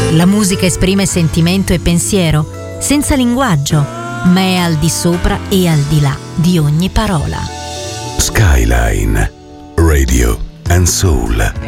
La musica esprime sentimento e pensiero, senza linguaggio, ma è al di sopra e al di là di ogni parola. Skyline Radio and Soul.